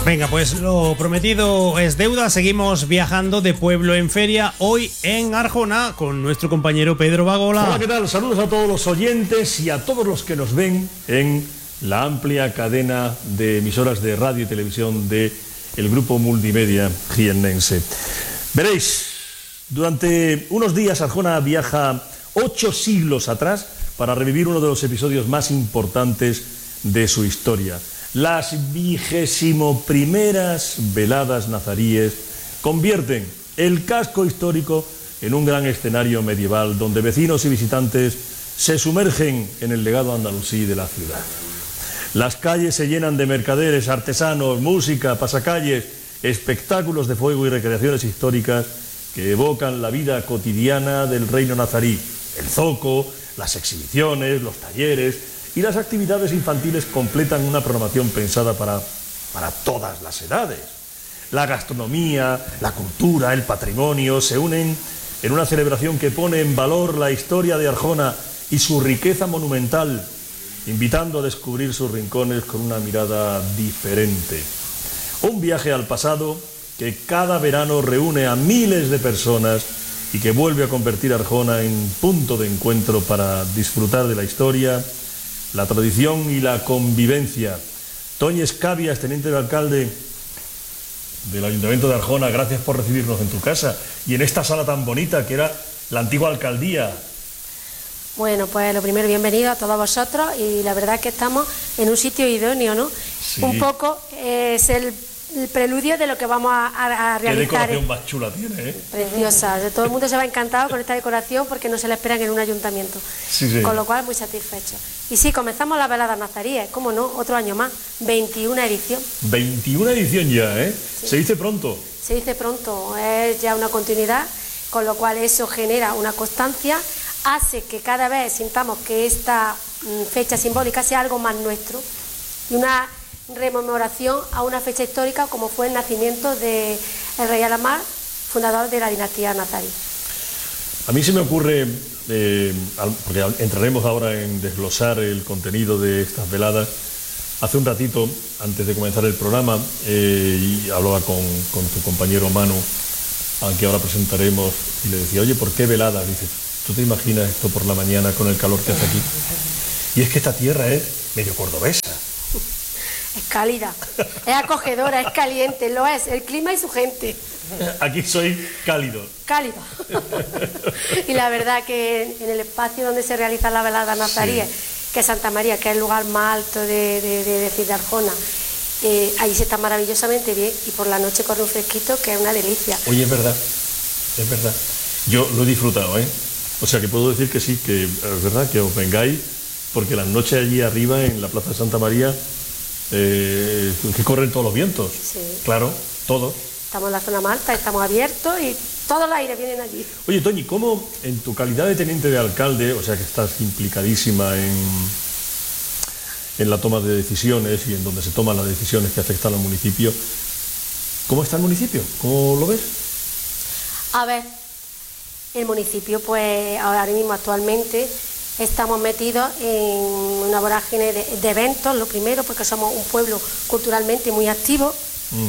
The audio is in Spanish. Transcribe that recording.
Venga, pues lo prometido es deuda. Seguimos viajando de pueblo en feria, hoy en Arjona, con nuestro compañero Pedro Bagola. Hola, ¿qué tal? Saludos a todos los oyentes y a todos los que nos ven en la amplia cadena de emisoras de radio y televisión de el grupo multimedia jiennense. Veréis, durante unos días Arjona viaja 8 siglos atrás para revivir uno de los episodios más importantes de su historia. Las 21ª veladas nazaríes convierten el casco histórico en un gran escenario medieval donde vecinos y visitantes se sumergen en el legado andalusí de la ciudad. Las calles se llenan de mercaderes, artesanos, música, pasacalles, espectáculos de fuego y recreaciones históricas que evocan la vida cotidiana del reino nazarí. El zoco, las exhibiciones, los talleres y las actividades infantiles completan una programación pensada para todas las edades. La gastronomía, la cultura, el patrimonio se unen en una celebración que pone en valor la historia de Arjona y su riqueza monumental, invitando a descubrir sus rincones con una mirada diferente. Un viaje al pasado que cada verano reúne a miles de personas y que vuelve a convertir a Arjona en punto de encuentro para disfrutar de la historia, la tradición y la convivencia. Toñes Cabias, teniente de alcalde del Ayuntamiento de Arjona, gracias por recibirnos en tu casa y en esta sala tan bonita que era la antigua alcaldía. Bueno, pues lo primero, bienvenido a todos vosotros y la verdad es que estamos en un sitio idóneo, ¿no? Sí. Un poco es el preludio de lo que vamos a realizar. Qué decoración más chula tiene, ¿eh? Preciosa. Todo el mundo se va encantado con esta decoración porque no se la esperan en un ayuntamiento. Sí, sí. Con lo cual, muy satisfechos. Y sí, comenzamos las veladas nazaríes, ¿cómo no? Otro año más, 21 edición. 21 edición ya, ¿eh? Sí. Se dice pronto. Se dice pronto, es ya una continuidad, con lo cual eso genera una constancia, hace que cada vez sintamos que esta fecha simbólica sea algo más nuestro y una rememoración a una fecha histórica como fue el nacimiento del rey Al-Ahmar, fundador de la dinastía nazarí. A mí se me ocurre, porque entraremos ahora en desglosar el contenido de estas veladas. Hace un ratito, antes de comenzar el programa, y hablaba con tu compañero Manu, al que ahora presentaremos, y le decía, oye, ¿por qué veladas? Dice, ¿tú te imaginas esto por la mañana con el calor que hace aquí? Y es que esta tierra es medio cordobesa. Es cálida, es acogedora, es caliente, lo es, el clima y su gente. Aquí soy cálido. Cálido. Y la verdad que en el espacio donde se realizan las veladas nazaríes, sí, que es Santa María, que es el lugar más alto de Arjona, ahí se está maravillosamente bien y por la noche corre un fresquito que es una delicia. Oye, es verdad. Yo lo he disfrutado, ¿eh? O sea que puedo decir que sí, que es verdad que os vengáis, porque las noches allí arriba en la Plaza de Santa María, que corren todos los vientos. Sí. Claro, todos. Estamos en la zona más alta, estamos abiertos y todos los aires vienen allí. Oye, Toñi, ¿cómo en tu calidad de teniente de alcalde, o sea que estás implicadísima en la toma de decisiones y en donde se toman las decisiones que afectan al municipio, ¿cómo está el municipio? ¿Cómo lo ves? A ver, el municipio pues ahora mismo actualmente estamos metidos en una vorágine de eventos, lo primero porque somos un pueblo culturalmente muy activo.